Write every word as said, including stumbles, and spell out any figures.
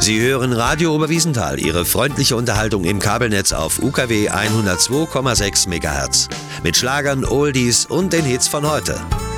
Sie hören Radio Oberwiesenthal, Ihre freundliche Unterhaltung im Kabelnetz auf U K W hundertzwei Komma sechs Megahertz. Mit Schlagern, Oldies und den Hits von heute.